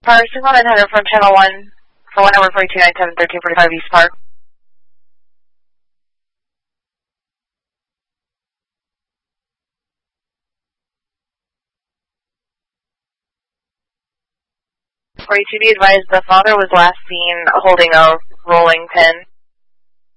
Power signal 900 from channel 1 for 1 hour 42, 97, 1345 East Park. For you to be advised, the father was last seen holding a rolling pin.